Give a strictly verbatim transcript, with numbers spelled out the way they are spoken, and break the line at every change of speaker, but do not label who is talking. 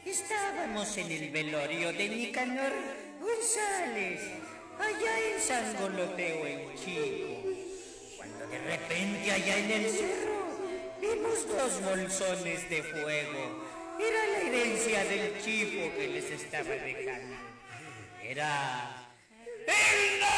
Estábamos en el velorio de Nicanor González, allá en Sangoloteo el Chico, cuando de repente allá en el cerro vimos dos bolsones de fuego. Era la herencia del chico que les estaba dejando. Era el